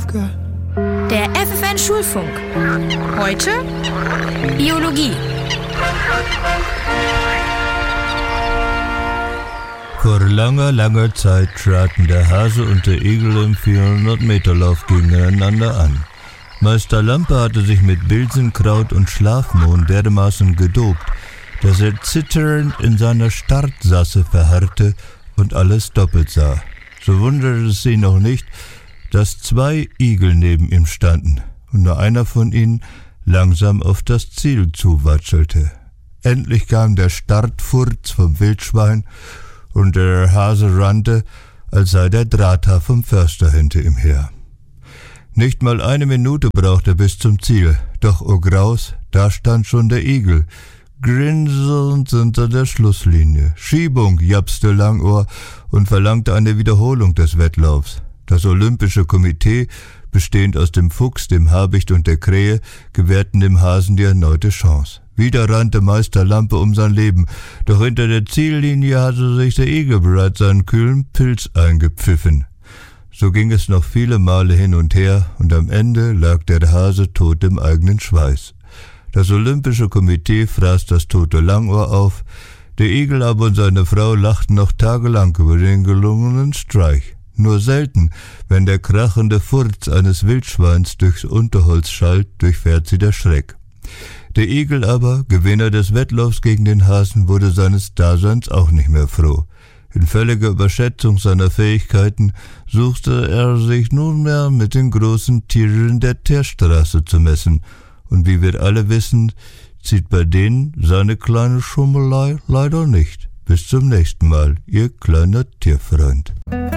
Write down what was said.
Aufgabe. Der FFN Schulfunk. Heute Biologie. Vor langer, langer Zeit traten der Hase und der Igel im 400-Meter-Lauf gegeneinander an. Meister Lampe hatte sich mit Bilsenkraut und Schlafmohn dermaßen gedopt, dass er zitternd in seiner Startsasse verharrte und alles doppelt sah. So wunderte es ihn noch nicht, dass 2 Igel neben ihm standen und nur einer von ihnen langsam auf das Ziel zuwatschelte. Endlich kam der Startfurz vom Wildschwein und der Hase rannte, als sei der Drahthaar vom Förster hinter ihm her. Nicht mal 1 Minute brauchte er bis zum Ziel, doch o Graus, da stand schon der Igel, grinsend hinter der Schlusslinie. Schiebung, japste Langohr und verlangte eine Wiederholung des Wettlaufs. Das Olympische Komitee, bestehend aus dem Fuchs, dem Habicht und der Krähe, gewährten dem Hasen die erneute Chance. Wieder rannte Meister Lampe um sein Leben, doch hinter der Ziellinie hatte sich der Igel bereits seinen kühlen Pilz eingepfiffen. So ging es noch viele Male hin und her, und am Ende lag der Hase tot im eigenen Schweiß. Das Olympische Komitee fraß das tote Langohr auf, der Igel aber und seine Frau lachten noch tagelang über den gelungenen Streich. Nur selten, wenn der krachende Furz eines Wildschweins durchs Unterholz schallt, durchfährt sie der Schreck. Der Igel aber, Gewinner des Wettlaufs gegen den Hasen, wurde seines Daseins auch nicht mehr froh. In völliger Überschätzung seiner Fähigkeiten suchte er sich nunmehr mit den großen Tieren der Teerstraße zu messen, und wie wir alle wissen, zieht bei denen seine kleine Schummelei leider nicht. Bis zum nächsten Mal, Ihr kleiner Tierfreund.